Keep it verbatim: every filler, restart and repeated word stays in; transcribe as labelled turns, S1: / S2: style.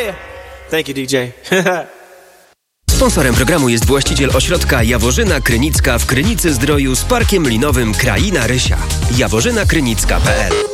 S1: Yeah. Thank you, D J.
S2: Sponsorem programu jest właściciel ośrodka Jaworzyna Krynicka w Krynicy Zdroju z parkiem linowym Kraina Rysia. jaworzyna krynicka kropka p l